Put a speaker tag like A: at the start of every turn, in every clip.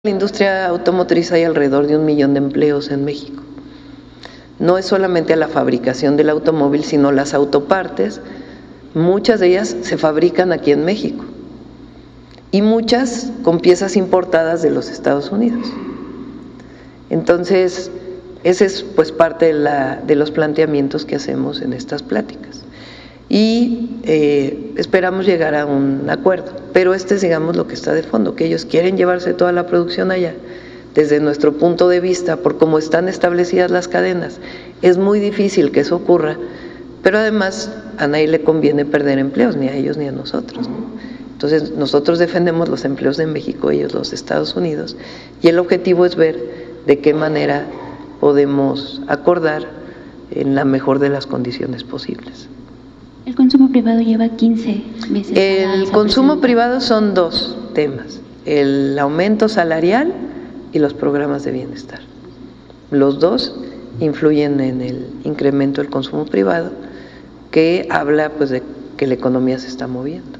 A: la industria automotriz hay alrededor de 1 millón de empleos en México. No es solamente la fabricación del automóvil, sino las autopartes, muchas de ellas se fabrican aquí en México y muchas con piezas importadas de los Estados Unidos. Entonces, ese es pues parte de los planteamientos que hacemos en estas pláticas. Y esperamos llegar a un acuerdo, pero este es, digamos, lo que está de fondo, que ellos quieren llevarse toda la producción allá. Desde nuestro punto de vista, por cómo están establecidas las cadenas, es muy difícil que eso ocurra, pero además a nadie le conviene perder empleos, ni a ellos ni a nosotros, ¿no? Entonces nosotros defendemos los empleos de México, ellos los de Estados Unidos, y el objetivo es ver de qué manera podemos acordar en la mejor de las condiciones posibles.
B: El consumo privado lleva 15 meses.
A: El consumo privado son dos temas: el aumento salarial y los programas de bienestar. Los dos influyen en el incremento del consumo privado, que habla pues de que la economía se está moviendo.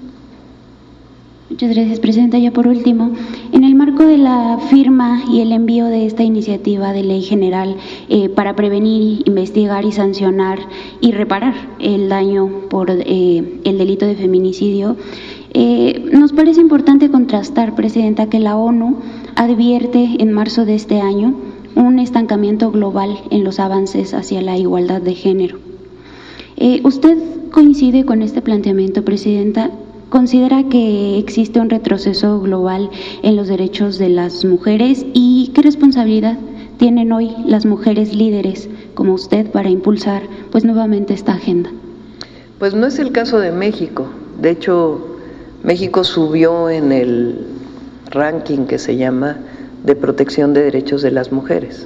B: Muchas gracias, Presidenta. Ya por último, en el marco de la firma y el envío de esta iniciativa de ley general para prevenir, investigar y sancionar y reparar el daño por el delito de feminicidio, nos parece importante contrastar, Presidenta, que la ONU advierte en marzo de este año un estancamiento global en los avances hacia la igualdad de género. ¿Usted coincide con este planteamiento, Presidenta? ¿Considera que existe un retroceso global en los derechos de las mujeres? ¿Y qué responsabilidad tienen hoy las mujeres líderes como usted para impulsar pues nuevamente esta agenda?
A: Pues no es el caso de México. De hecho, México subió en el ranking que se llama de protección de derechos de las mujeres.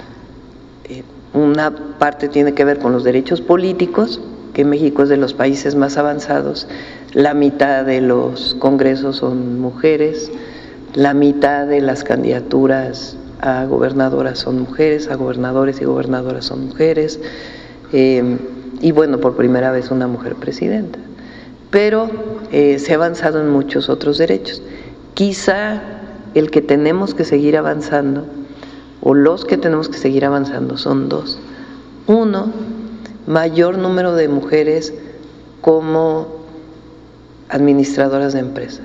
A: Una parte tiene que ver con los derechos políticos, que México es de los países más avanzados. La mitad de los congresos son mujeres, la mitad de las candidaturas a gobernadoras son mujeres, a gobernadores y gobernadoras son mujeres, y bueno, por primera vez una mujer presidenta. Pero se ha avanzado en muchos otros derechos. Quizá el que tenemos que seguir avanzando, o los que tenemos que seguir avanzando, son dos. Uno, mayor número de mujeres como administradoras de empresa,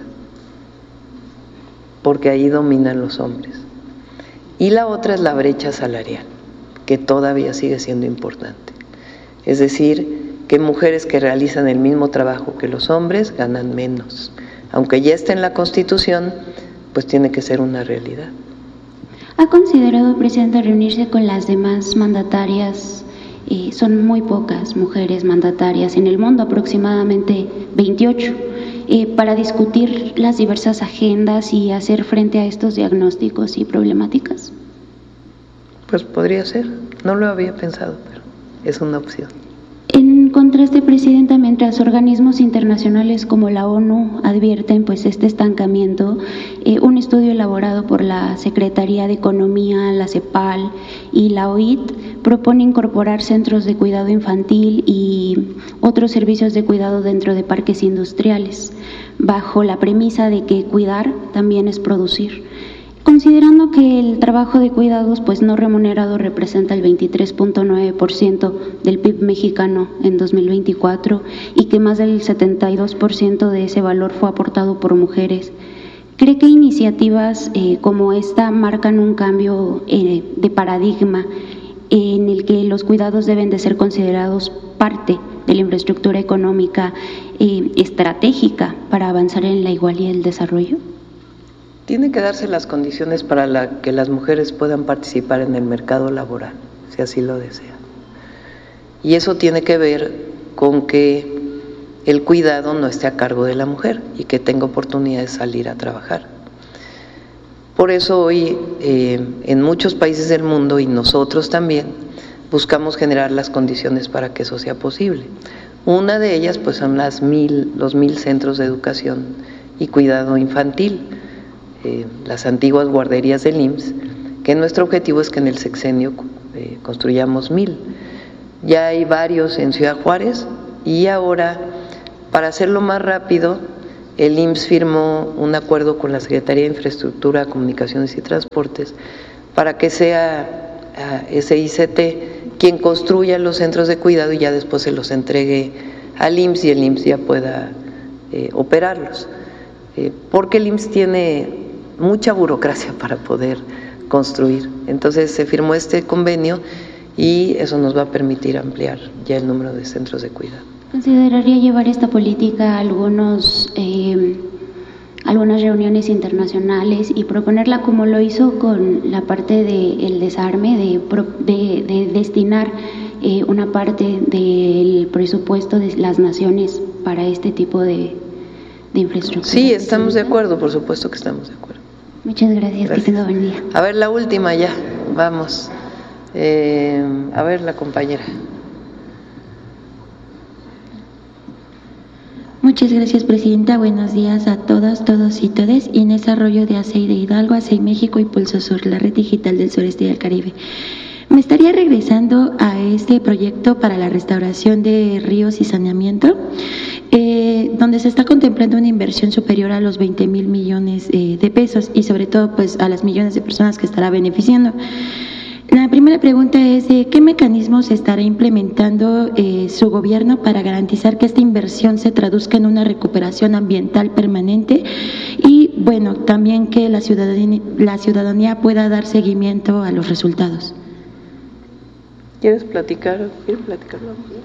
A: porque ahí dominan los hombres. Y la otra es la brecha salarial, que todavía sigue siendo importante. Es decir, que mujeres que realizan el mismo trabajo que los hombres ganan menos. Aunque ya esté en la Constitución, pues tiene que ser una realidad.
B: ¿Ha considerado, Presidenta, reunirse con las demás mandatarias? Son muy pocas mujeres mandatarias en el mundo, aproximadamente 28, para discutir las diversas agendas y hacer frente a estos diagnósticos y problemáticas?
A: Pues podría ser, no lo había pensado, pero es una opción.
B: En contraste, Presidenta, mientras organismos internacionales como la ONU advierten pues este estancamiento, un estudio elaborado por la Secretaría de Economía, la CEPAL y la OIT propone incorporar centros de cuidado infantil y otros servicios de cuidado dentro de parques industriales, bajo la premisa de que cuidar también es producir. Considerando que el trabajo de cuidados pues no remunerado representa el 23.9% del PIB mexicano en 2024 y que más del 72% de ese valor fue aportado por mujeres, ¿cree que iniciativas como esta marcan un cambio de paradigma en el que los cuidados deben de ser considerados parte de la infraestructura económica estratégica para avanzar en la igualdad y el desarrollo?
A: Tiene que darse las condiciones para que las mujeres puedan participar en el mercado laboral, si así lo desean. Y eso tiene que ver con que el cuidado no esté a cargo de la mujer y que tenga oportunidad de salir a trabajar. Por eso hoy en muchos países del mundo, y nosotros también, buscamos generar las condiciones para que eso sea posible. Una de ellas pues son los 1000 centros de educación y cuidado infantil, las antiguas guarderías del IMSS, que nuestro objetivo es que en el sexenio construyamos 1000. Ya hay varios en Ciudad Juárez y ahora, para hacerlo más rápido, el IMSS firmó un acuerdo con la Secretaría de Infraestructura, Comunicaciones y Transportes para que sea SICT quien construya los centros de cuidado y ya después se los entregue al IMSS y el IMSS ya pueda operarlos. Porque el IMSS tiene mucha burocracia para poder construir. Entonces se firmó este convenio y eso nos va a permitir ampliar ya el número de centros de cuidado.
B: ¿Consideraría llevar esta política a algunas reuniones internacionales y proponerla como lo hizo con la parte del desarme, de destinar una parte del presupuesto de las naciones para este tipo de infraestructura?
A: Sí, estamos de acuerdo, por supuesto que estamos de acuerdo.
B: Muchas gracias. Que tenga buen día.
A: A ver, la última ya, vamos. A ver, la compañera.
C: Muchas gracias, presidenta. Buenos días a todas, todos y todes. Inés Arroyo de ACEI de Hidalgo, ACEI México y Pulso Sur, la red digital del sureste y del Caribe. Me estaría regresando a este proyecto para la restauración de ríos y saneamiento, donde se está contemplando una inversión superior a los 20,000 millones de pesos y sobre todo pues a las millones de personas que estará beneficiando. La primera pregunta es, ¿qué mecanismos estará implementando su gobierno para garantizar que esta inversión se traduzca en una recuperación ambiental permanente? Y, bueno, también que la ciudadanía pueda dar seguimiento a los resultados.
A: ¿Quieres platicar? ¿Quieres platicarlo?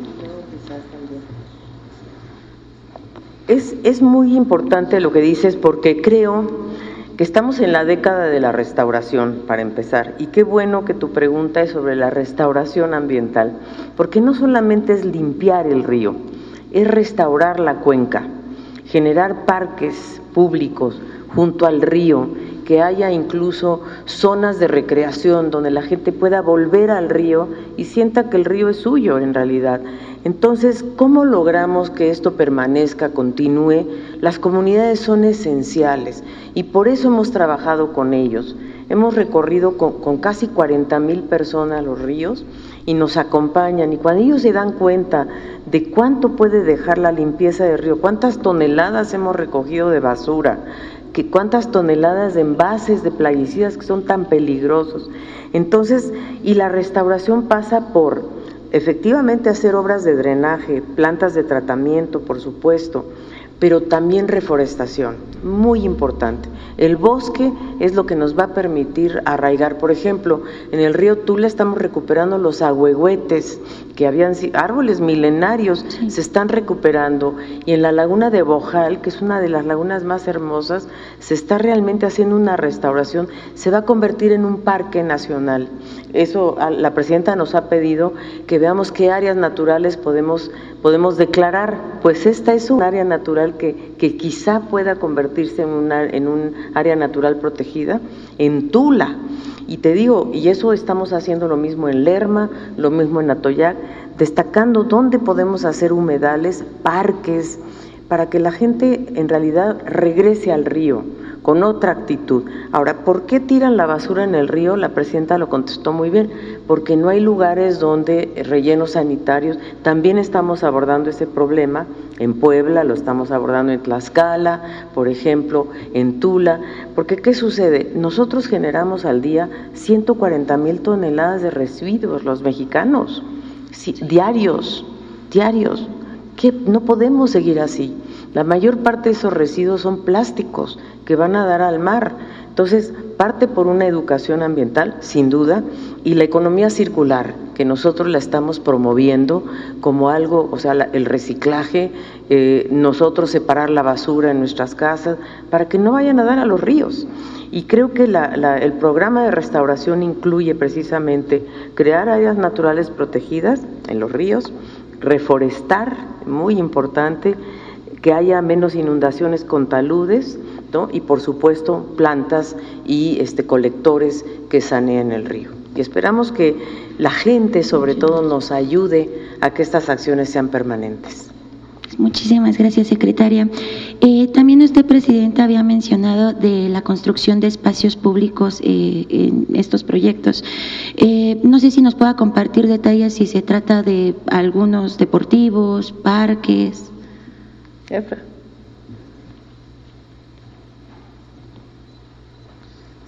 D: Es muy importante lo que dices porque creo que estamos en la década de la restauración, para empezar, y qué bueno que tu pregunta es sobre la restauración ambiental, porque no solamente es limpiar el río, es restaurar la cuenca, generar parques públicos junto al río, que haya incluso zonas de recreación donde la gente pueda volver al río y sienta que el río es suyo en realidad. Entonces, ¿cómo logramos que esto permanezca, continúe? Las comunidades son esenciales y por eso hemos trabajado con ellos. Hemos recorrido con casi 40,000 personas los ríos y nos acompañan, y cuando ellos se dan cuenta de cuánto puede dejar la limpieza del río, cuántas toneladas hemos recogido de basura, que cuántas toneladas de envases de plaguicidas que son tan peligrosos. Entonces, y la restauración pasa por efectivamente hacer obras de drenaje, plantas de tratamiento, por supuesto, pero también reforestación, muy importante. El bosque es lo que nos va a permitir arraigar. Por ejemplo, en el río Tula estamos recuperando los ahuehuetes, que habían árboles milenarios, sí, se están recuperando, y en la laguna de Bojal, que es una de las lagunas más hermosas, se está realmente haciendo una restauración, se va a convertir en un parque nacional. Eso la presidenta nos ha pedido que veamos qué áreas naturales podemos declarar, pues esta es un área natural que quizá pueda convertirse en un área natural protegida en Tula. Y te digo, y eso estamos haciendo lo mismo en Lerma, lo mismo en Atoyac, destacando dónde podemos hacer humedales, parques, para que la gente en realidad regrese al río con otra actitud. Ahora, ¿por qué tiran la basura en el río? La presidenta lo contestó muy bien, porque no hay lugares donde rellenos sanitarios. También estamos abordando ese problema en Puebla, lo estamos abordando en Tlaxcala, por ejemplo, en Tula, porque ¿qué sucede? Nosotros generamos al día 140,000 toneladas de residuos, los mexicanos, sí, diarios, que no podemos seguir así. La mayor parte de esos residuos son plásticos que van a dar al mar. Entonces, parte por una educación ambiental, sin duda, y la economía circular, que nosotros la estamos promoviendo como algo, o sea, el reciclaje, nosotros separar la basura en nuestras casas, para que no vayan a dar a los ríos. Y creo que el programa de restauración incluye precisamente crear áreas naturales protegidas en los ríos, reforestar, muy importante, que haya menos inundaciones con taludes, ¿no? Y por supuesto plantas y colectores que saneen el río. Y esperamos que la gente sobre todo nos ayude a que estas acciones sean permanentes.
C: Muchísimas gracias, secretaria. También usted, presidenta, había mencionado de la construcción de espacios públicos en estos proyectos. No sé si nos pueda compartir detalles si se trata de algunos deportivos, parques.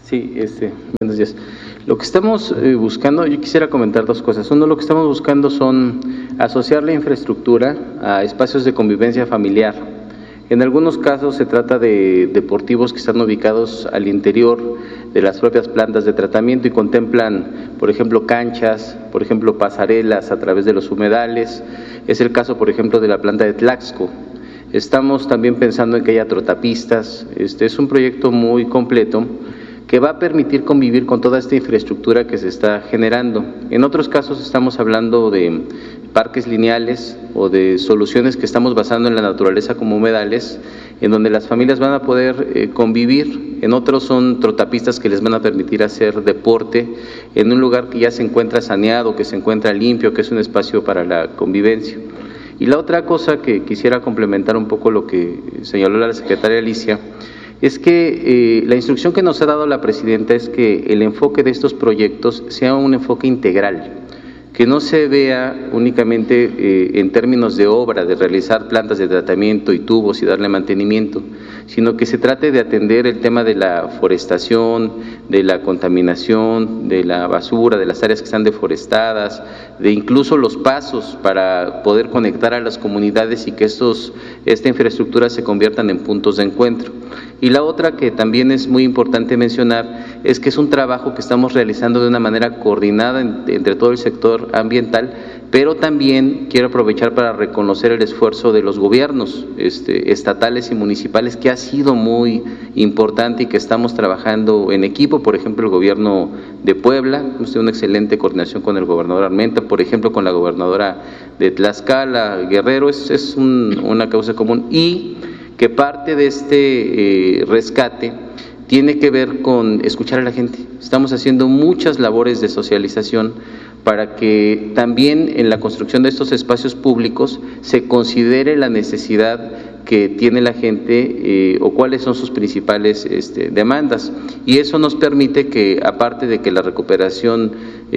E: Sí, buenos días. Lo que estamos buscando, yo quisiera comentar dos cosas. Uno, lo que estamos buscando son asociar la infraestructura a espacios de convivencia familiar. En algunos casos se trata de deportivos que están ubicados al interior de las propias plantas de tratamiento y contemplan, por ejemplo, canchas, por ejemplo, pasarelas a través de los humedales. Es el caso, por ejemplo, de la planta de Tlaxco. Estamos también pensando en que haya trotapistas. Es un proyecto muy completo que va a permitir convivir con toda esta infraestructura que se está generando. En otros casos estamos hablando de parques lineales o de soluciones que estamos basando en la naturaleza como humedales, en donde las familias van a poder convivir. En otros son trotapistas que les van a permitir hacer deporte en un lugar que ya se encuentra saneado, que se encuentra limpio, que es un espacio para la convivencia. Y la otra cosa que quisiera complementar un poco lo que señaló la secretaria Alicia, es que la instrucción que nos ha dado la presidenta es que el enfoque de estos proyectos sea un enfoque integral, que no se vea únicamente en términos de obra, de realizar plantas de tratamiento y tubos y darle mantenimiento, sino que se trate de atender el tema de la forestación, de la contaminación, de la basura, de las áreas que están deforestadas, de incluso los pasos para poder conectar a las comunidades y que esta infraestructura se conviertan en puntos de encuentro. Y la otra que también es muy importante mencionar es que es un trabajo que estamos realizando de una manera coordinada entre todo el sector ambiental, pero también quiero aprovechar para reconocer el esfuerzo de los gobiernos estatales y municipales, que ha sido muy importante y que estamos trabajando en equipo. Por ejemplo, el gobierno de Puebla, hemos tenido una excelente coordinación con el gobernador Armenta, por ejemplo, con la gobernadora de Tlaxcala, Guerrero, es una causa común, y que parte de este rescate tiene que ver con escuchar a la gente. Estamos haciendo muchas labores de socialización para que también en la construcción de estos espacios públicos se considere la necesidad que tiene la gente o cuáles son sus principales demandas. Y eso nos permite que, aparte de que la recuperación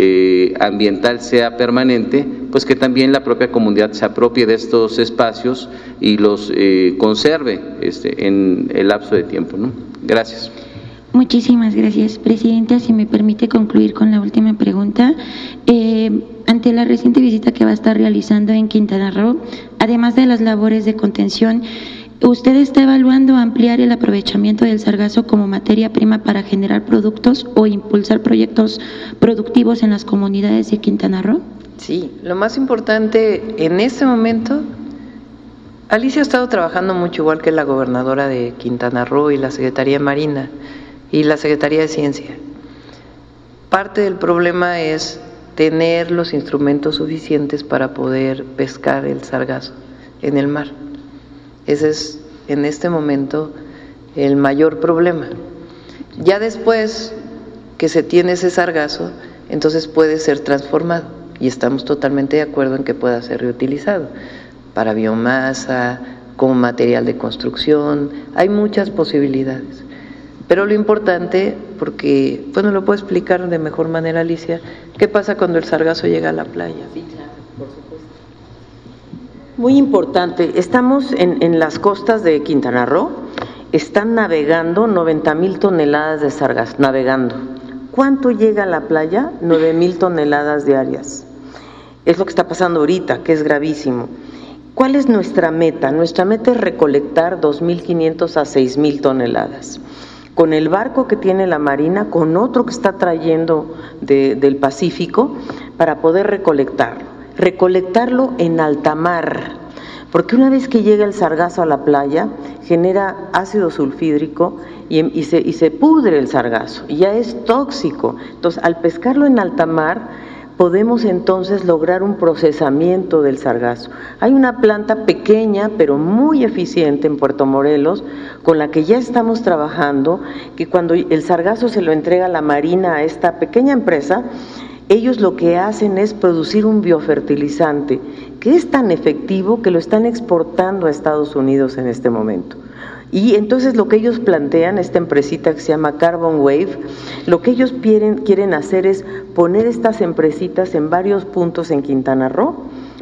E: ambiental sea permanente, pues que también la propia comunidad se apropie de estos espacios y los conserve en el lapso de tiempo, ¿no? Gracias.
C: Muchísimas gracias, Presidenta. Si me permite concluir con la última pregunta. Ante la reciente visita que va a estar realizando en Quintana Roo, además de las labores de contención, ¿usted está evaluando ampliar el aprovechamiento del sargazo como materia prima para generar productos o impulsar proyectos productivos en las comunidades de Quintana Roo?
A: Sí, lo más importante en este momento, Alicia ha estado trabajando mucho, igual que la gobernadora de Quintana Roo y la Secretaría de Marina y la Secretaría de Ciencia. Parte del problema es tener los instrumentos suficientes para poder pescar el sargazo en el mar. Ese es en este momento el mayor problema. Ya después que se tiene ese sargazo, entonces puede ser transformado y estamos totalmente de acuerdo en que pueda ser reutilizado para biomasa, como material de construcción. Hay muchas posibilidades. Pero lo importante, porque, bueno, lo puedo explicar de mejor manera, Alicia, ¿qué pasa cuando el sargazo llega a la playa?
D: Sí, claro, por supuesto. Muy importante, estamos en las costas de Quintana Roo, están navegando 90,000 toneladas de sargazo, navegando. ¿Cuánto llega a la playa? 9,000 toneladas diarias. Es lo que está pasando ahorita, que es gravísimo. ¿Cuál es nuestra meta? Nuestra meta es recolectar 2,500 a 6,000 toneladas. Con el barco que tiene la Marina, con otro que está trayendo del Pacífico, para poder recolectarlo en alta mar, porque una vez que llega el sargazo a la playa, genera ácido sulfídrico y se pudre el sargazo, y ya es tóxico. Entonces, al pescarlo en alta mar, podemos entonces lograr un procesamiento del sargazo. Hay una planta pequeña pero muy eficiente en Puerto Morelos con la que ya estamos trabajando, que cuando el sargazo se lo entrega la Marina a esta pequeña empresa, ellos lo que hacen es producir un biofertilizante que es tan efectivo que lo están exportando a Estados Unidos en este momento. Y entonces lo que ellos plantean, esta empresita que se llama Carbon Wave, lo que ellos quieren hacer es poner estas empresitas en varios puntos en Quintana Roo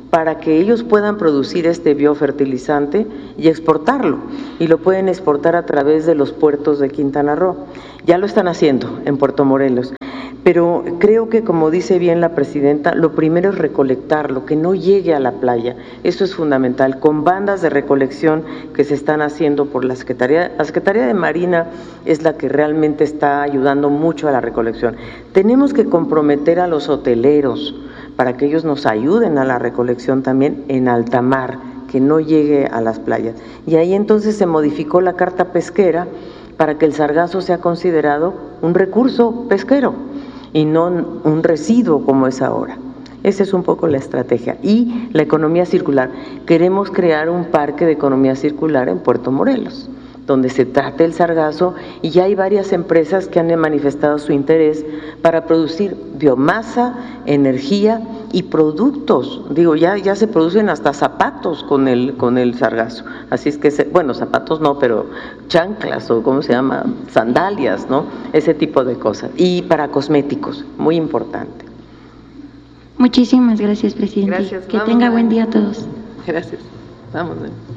D: para que ellos puedan producir este biofertilizante y exportarlo, y lo pueden exportar a través de los puertos de Quintana Roo. Ya lo están haciendo en Puerto Morelos, pero creo que, como dice bien la presidenta, lo primero es recolectarlo, que no llegue a la playa. Eso es fundamental, con bandas de recolección que se están haciendo por la Secretaría. La Secretaría de Marina es la que realmente está ayudando mucho a la recolección. Tenemos que comprometer a los hoteleros para que ellos nos ayuden a la recolección también en alta mar, que no llegue a las playas. Y ahí entonces se modificó la carta pesquera para que el sargazo sea considerado un recurso pesquero y no un residuo como es ahora. Esa es un poco la estrategia. Y la economía circular. Queremos crear un parque de economía circular en Puerto Morelos, donde se trate el sargazo, y ya hay varias empresas que han manifestado su interés para producir biomasa, energía y productos. Digo, ya se producen hasta zapatos con el sargazo. Así es que, bueno, zapatos no, pero chanclas o ¿cómo se llama? Sandalias, ¿no? Ese tipo de cosas. Y para cosméticos, muy importante.
C: Muchísimas gracias, presidente.
D: Gracias.
C: Que tenga buen día a todos.
D: Gracias. Vamos.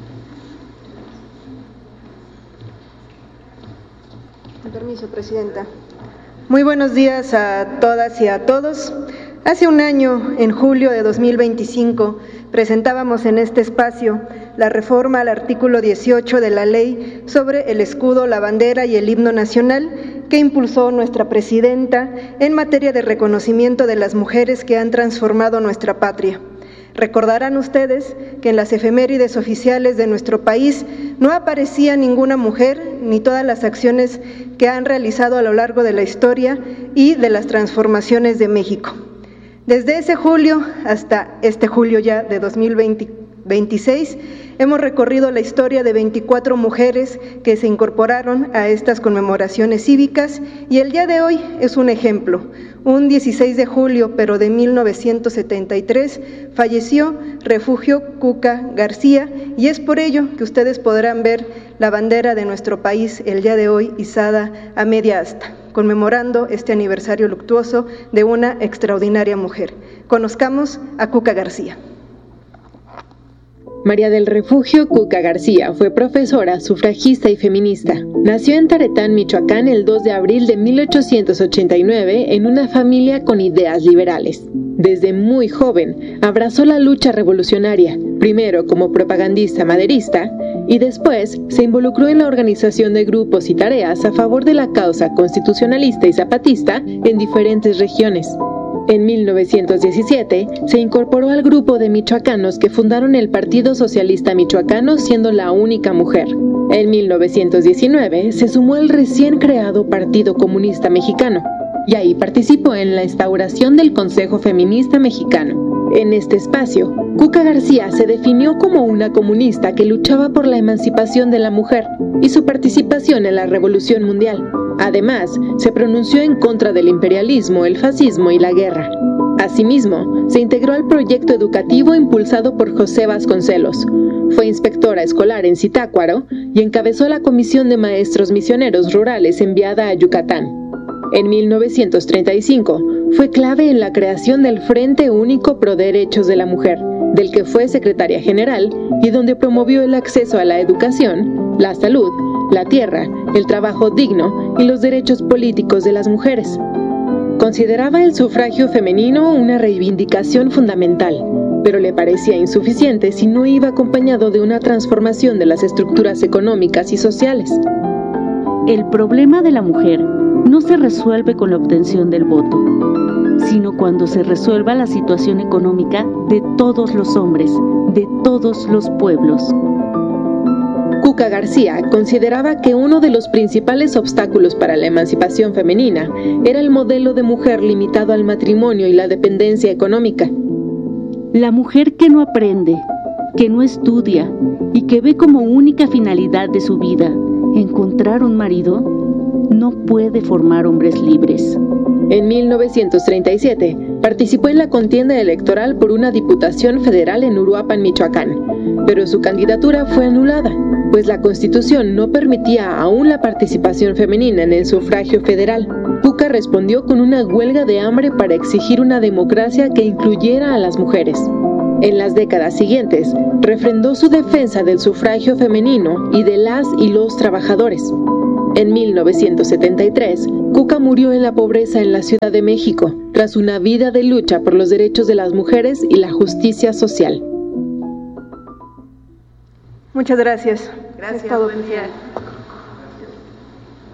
F: Con permiso, presidenta. Muy buenos días a todas y a todos. Hace un año, en julio de 2025, presentábamos en este espacio la reforma al artículo 18 de la Ley sobre el escudo, la bandera y el himno nacional que impulsó nuestra presidenta en materia de reconocimiento de las mujeres que han transformado nuestra patria. Recordarán ustedes que en las efemérides oficiales de nuestro país no aparecía ninguna mujer ni todas las acciones que han realizado a lo largo de la historia y de las transformaciones de México. Desde ese julio hasta este julio ya de 2026, hemos recorrido la historia de 24 mujeres que se incorporaron a estas conmemoraciones cívicas, y el día de hoy es un ejemplo. Un 16 de julio, pero de 1973, falleció Refugio Cuca García, y es por ello que ustedes podrán ver la bandera de nuestro país el día de hoy izada a media asta, conmemorando este aniversario luctuoso de una extraordinaria mujer. Conozcamos a Cuca García.
G: María del Refugio Cuca García fue profesora, sufragista y feminista. Nació en Taretán, Michoacán, el 2 de abril de 1889 en una familia con ideas liberales. Desde muy joven abrazó la lucha revolucionaria, primero como propagandista maderista y después se involucró en la organización de grupos y tareas a favor de la causa constitucionalista y zapatista en diferentes regiones. En 1917 se incorporó al grupo de michoacanos que fundaron el Partido Socialista Michoacano, siendo la única mujer. En 1919 se sumó al recién creado Partido Comunista Mexicano y ahí participó en la instauración del Consejo Feminista Mexicano. En este espacio, Cuca García se definió como una comunista que luchaba por la emancipación de la mujer y su participación en la Revolución Mundial. Además, se pronunció en contra del imperialismo, el fascismo y la guerra. Asimismo, se integró al proyecto educativo impulsado por José Vasconcelos. Fue inspectora escolar en Zitácuaro y encabezó la Comisión de Maestros Misioneros Rurales enviada a Yucatán. En 1935, fue clave en la creación del Frente Único Pro Derechos de la Mujer, del que fue secretaria general y donde promovió el acceso a la educación, la salud, la tierra, el trabajo digno y los derechos políticos de las mujeres. Consideraba el sufragio femenino una reivindicación fundamental, pero le parecía insuficiente si no iba acompañado de una transformación de las estructuras económicas y sociales.
H: El problema de la mujer no se resuelve con la obtención del voto, sino cuando se resuelva la situación económica de todos los hombres, de todos los pueblos.
G: Cuca García consideraba que uno de los principales obstáculos para la emancipación femenina era el modelo de mujer limitado al matrimonio y la dependencia económica.
H: La mujer que no aprende, que no estudia y que ve como única finalidad de su vida encontrar un marido, no puede formar hombres libres.
G: En 1937 participó en la contienda electoral por una diputación federal en Uruapan, Michoacán, pero su candidatura fue anulada, pues la Constitución no permitía aún la participación femenina en el sufragio federal. Cuca respondió con una huelga de hambre para exigir una democracia que incluyera a las mujeres. En las décadas siguientes, refrendó su defensa del sufragio femenino y de las y los trabajadores. En 1973, Cuca murió en la pobreza en la Ciudad de México, tras una vida de lucha por los derechos de las mujeres y la justicia social.
F: Muchas gracias.
A: Gracias,
F: Es todo.
A: buen día.